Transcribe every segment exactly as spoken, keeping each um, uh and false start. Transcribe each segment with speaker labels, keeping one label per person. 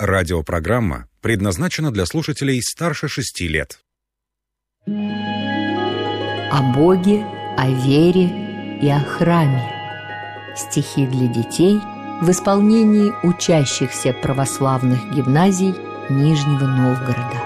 Speaker 1: Радиопрограмма предназначена для слушателей старше шести лет.
Speaker 2: О Боге, о вере и о храме. Стихи для детей в исполнении учащихся православных гимназий Нижнего Новгорода.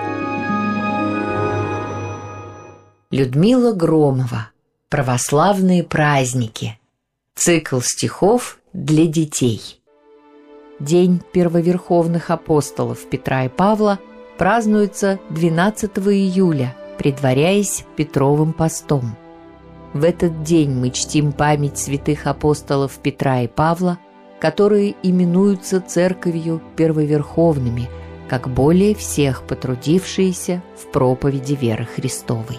Speaker 2: Людмила Громова. Православные праздники. Цикл стихов для детей. День первоверховных апостолов Петра и Павла празднуется двенадцатого июля, предваряясь Петровым постом. В этот день мы чтим память святых апостолов Петра и Павла, которые именуются церковью первоверховными, как более всех потрудившиеся в проповеди веры Христовой.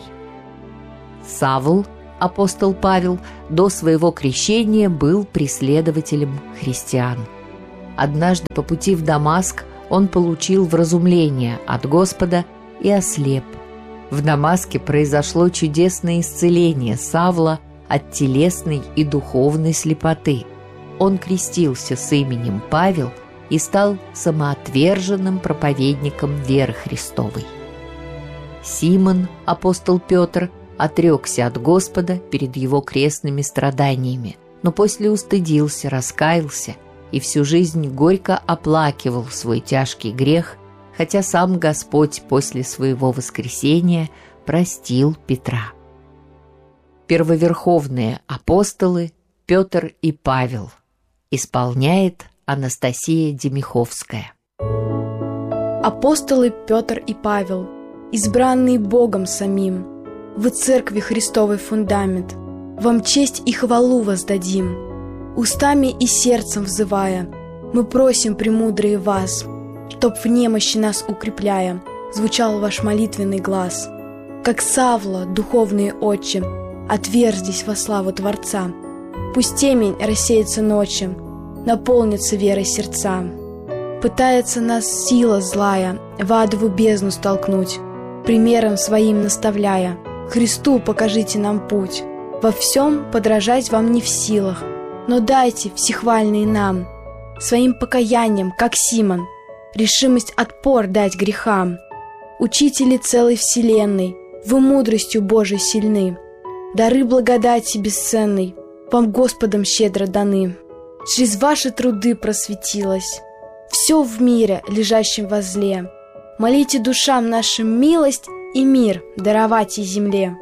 Speaker 2: Савл, апостол Павел, до своего крещения был преследователем христиан. Однажды по пути в Дамаск он получил вразумление от Господа и ослеп. В Дамаске произошло чудесное исцеление Савла от телесной и духовной слепоты. Он крестился с именем Павел и стал самоотверженным проповедником веры Христовой. Симон, апостол Петр, отрекся от Господа перед его крестными страданиями, но после устыдился, раскаялся и всю жизнь горько оплакивал свой тяжкий грех, хотя сам Господь после своего воскресения простил Петра. Первоверховные апостолы Петр и Павел. Исполняет Анастасия Демиховская.
Speaker 3: Апостолы Петр и Павел, избранные Богом самим, вы церкви Христовой фундамент, вам честь и хвалу воздадим. Устами и сердцем взывая, мы просим, премудрые вас, чтоб в немощи нас укрепляя, звучал ваш молитвенный глаз. Как Савла, духовные отче, отверзлись во славу Творца. Пусть темень рассеется ночи, наполнится верой сердца. Пытается нас сила злая в адову бездну столкнуть, примером своим наставляя: Христу покажите нам путь. Во всем подражать вам не в силах, но дайте всехвальные нам своим покаянием, как Симон, решимость отпор дать грехам. Учители целой вселенной, вы мудростью Божией сильны, дары благодати бесценной вам Господом щедро даны. Через ваши труды просветилось все в мире, лежащем во зле. Молите душам нашим милость и мир даровать и земле.